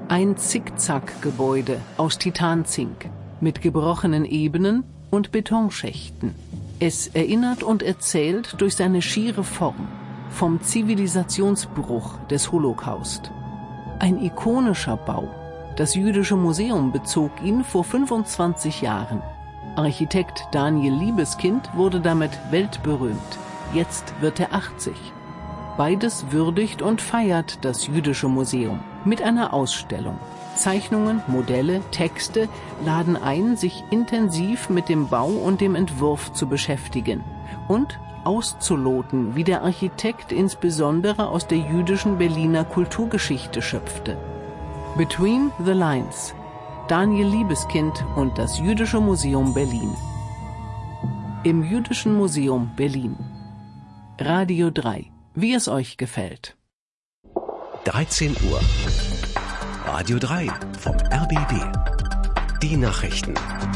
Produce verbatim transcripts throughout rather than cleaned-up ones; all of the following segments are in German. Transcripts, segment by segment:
Ein Zickzackgebäude aus Titanzink mit gebrochenen Ebenen und Betonschächten. Es erinnert und erzählt durch seine schiere Form vom Zivilisationsbruch des Holocaust. Ein ikonischer Bau. Das Jüdische Museum bezog ihn vor fünfundzwanzig Jahren. Architekt Daniel Liebeskind wurde damit weltberühmt. Jetzt wird er achtzig. Beides würdigt und feiert das Jüdische Museum mit einer Ausstellung. Zeichnungen, Modelle, Texte laden ein, sich intensiv mit dem Bau und dem Entwurf zu beschäftigen und auszuloten, wie der Architekt insbesondere aus der jüdischen Berliner Kulturgeschichte schöpfte. Between the Lines. Daniel Liebeskind und das Jüdische Museum Berlin. Im Jüdischen Museum Berlin. Radio drei. Wie es euch gefällt. dreizehn Uhr. Radio drei vom R B B. Die Nachrichten.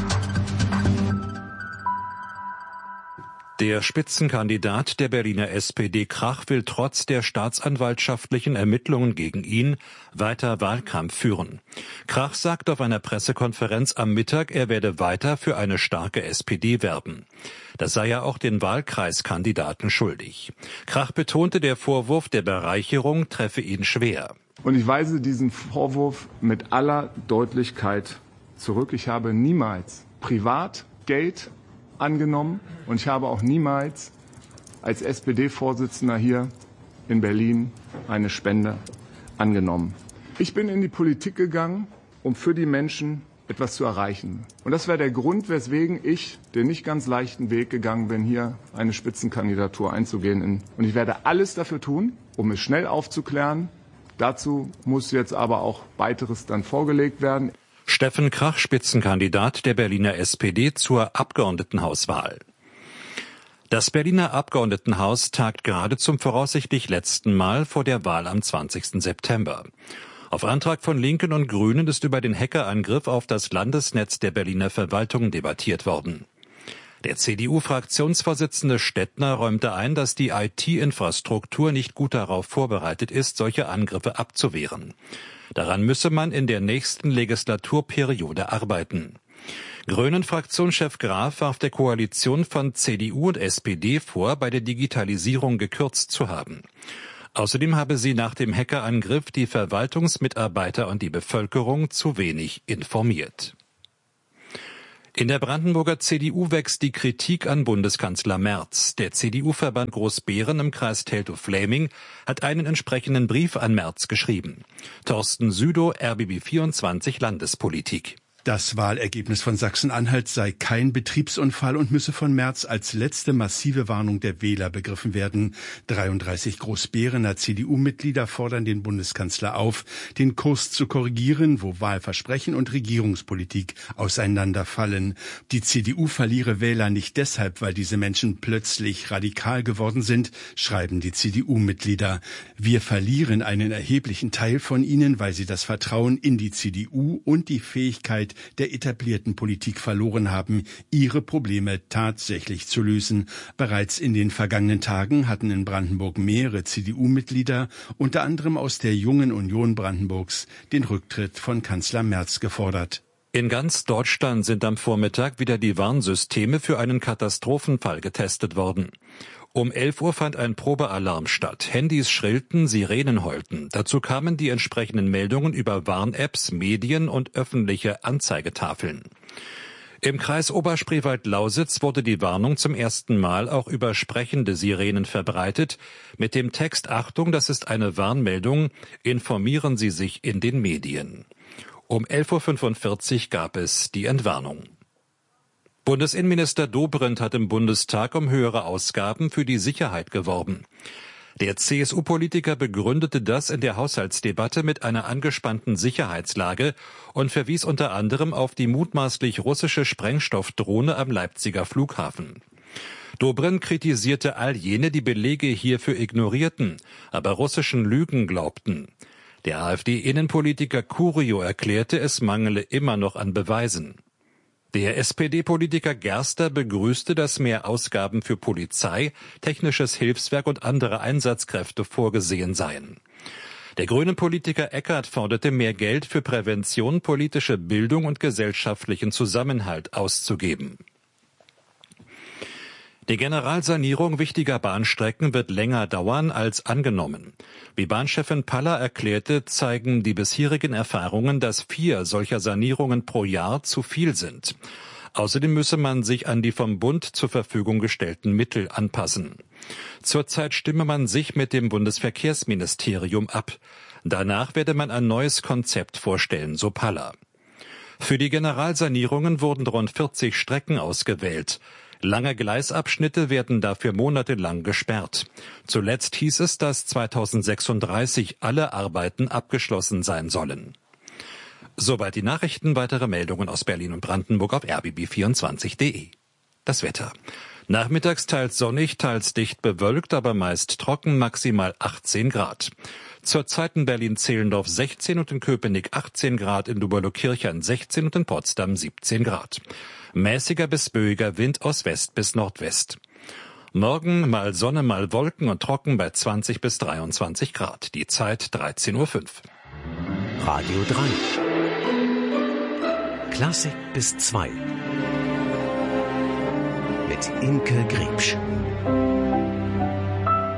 Der Spitzenkandidat der Berliner S P D Krach will trotz der staatsanwaltschaftlichen Ermittlungen gegen ihn weiter Wahlkampf führen. Krach sagt auf einer Pressekonferenz am Mittag, er werde weiter für eine starke S P D werben. Das sei ja auch den Wahlkreiskandidaten schuldig. Krach betonte, der Vorwurf der Bereicherung treffe ihn schwer. Und ich weise diesen Vorwurf mit aller Deutlichkeit zurück. Ich habe niemals privat Geld angenommen und ich habe auch niemals als S P D-Vorsitzender hier in Berlin eine Spende angenommen. Ich bin in die Politik gegangen, um für die Menschen etwas zu erreichen. Und das war der Grund, weswegen ich den nicht ganz leichten Weg gegangen bin, hier eine Spitzenkandidatur einzugehen. Und ich werde alles dafür tun, um es schnell aufzuklären. Dazu muss jetzt aber auch weiteres dann vorgelegt werden. Steffen Krach, Spitzenkandidat der Berliner S P D zur Abgeordnetenhauswahl. Das Berliner Abgeordnetenhaus tagt gerade zum voraussichtlich letzten Mal vor der Wahl am zwanzigsten September. Auf Antrag von Linken und Grünen ist über den Hackerangriff auf das Landesnetz der Berliner Verwaltung debattiert worden. Der C D U-Fraktionsvorsitzende Stettner räumte ein, dass die I T-Infrastruktur nicht gut darauf vorbereitet ist, solche Angriffe abzuwehren. Daran müsse man in der nächsten Legislaturperiode arbeiten. Grünen-Fraktionschef Graf warf der Koalition von C D U und S P D vor, bei der Digitalisierung gekürzt zu haben. Außerdem habe sie nach dem Hackerangriff die Verwaltungsmitarbeiter und die Bevölkerung zu wenig informiert. In der Brandenburger C D U wächst die Kritik an Bundeskanzler Merz. Der C D U-Verband Großbeeren im Kreis Teltow-Fläming hat einen entsprechenden Brief an Merz geschrieben. Thorsten Südow, R B B vierundzwanzig Landespolitik. Das Wahlergebnis von Sachsen-Anhalt sei kein Betriebsunfall und müsse von Merz als letzte massive Warnung der Wähler begriffen werden. dreiunddreißig Großbeerener C D U-Mitglieder fordern den Bundeskanzler auf, den Kurs zu korrigieren, wo Wahlversprechen und Regierungspolitik auseinanderfallen. Die C D U verliere Wähler nicht deshalb, weil diese Menschen plötzlich radikal geworden sind, schreiben die C D U-Mitglieder. Wir verlieren einen erheblichen Teil von ihnen, weil sie das Vertrauen in die C D U und die Fähigkeit der etablierten Politik verloren haben, ihre Probleme tatsächlich zu lösen. Bereits in den vergangenen Tagen hatten in Brandenburg mehrere C D U-Mitglieder, unter anderem aus der Jungen Union Brandenburgs, den Rücktritt von Kanzler Merz gefordert. In ganz Deutschland sind am Vormittag wieder die Warnsysteme für einen Katastrophenfall getestet worden. Um elf Uhr fand ein Probealarm statt. Handys schrillten, Sirenen heulten. Dazu kamen die entsprechenden Meldungen über Warn-Apps, Medien und öffentliche Anzeigetafeln. Im Kreis Oberspreewald-Lausitz wurde die Warnung zum ersten Mal auch über sprechende Sirenen verbreitet, mit dem Text Achtung, das ist eine Warnmeldung, informieren Sie sich in den Medien. Um elf Uhr fünfundvierzig gab es die Entwarnung. Bundesinnenminister Dobrindt hat im Bundestag um höhere Ausgaben für die Sicherheit geworben. Der C S U-Politiker begründete das in der Haushaltsdebatte mit einer angespannten Sicherheitslage und verwies unter anderem auf die mutmaßlich russische Sprengstoffdrohne am Leipziger Flughafen. Dobrindt kritisierte all jene, die Belege hierfür ignorierten, aber russischen Lügen glaubten. Der AfD-Innenpolitiker Curio erklärte, es mangele immer noch an Beweisen. Der S P D-Politiker Gerster begrüßte, dass mehr Ausgaben für Polizei, technisches Hilfswerk und andere Einsatzkräfte vorgesehen seien. Der grüne Politiker Eckert forderte, mehr Geld für Prävention, politische Bildung und gesellschaftlichen Zusammenhalt auszugeben. Die Generalsanierung wichtiger Bahnstrecken wird länger dauern als angenommen. Wie Bahnchefin Paller erklärte, zeigen die bisherigen Erfahrungen, dass vier solcher Sanierungen pro Jahr zu viel sind. Außerdem müsse man sich an die vom Bund zur Verfügung gestellten Mittel anpassen. Zurzeit stimme man sich mit dem Bundesverkehrsministerium ab. Danach werde man ein neues Konzept vorstellen, so Paller. Für die Generalsanierungen wurden rund vierzig Strecken ausgewählt. Lange Gleisabschnitte werden dafür monatelang gesperrt. Zuletzt hieß es, dass zweitausendsechsunddreißig alle Arbeiten abgeschlossen sein sollen. Soweit die Nachrichten. Weitere Meldungen aus Berlin und Brandenburg auf r b b vierundzwanzig punkt d e. Das Wetter. Nachmittags teils sonnig, teils dicht bewölkt, aber meist trocken, maximal achtzehn Grad. Zurzeit in Berlin-Zehlendorf sechzehn und in Köpenick achtzehn Grad, in Duberlo-Kirchheim sechzehn und in Potsdam siebzehn Grad. Mäßiger bis böiger Wind aus West bis Nordwest. Morgen mal Sonne, mal Wolken und trocken bei zwanzig bis dreiundzwanzig Grad. Die Zeit dreizehn Uhr fünf. Radio drei. Klassik bis zwei. Mit Imke Griebsch.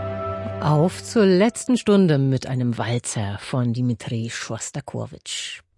Auf zur letzten Stunde mit einem Walzer von Dmitri Schostakowitsch.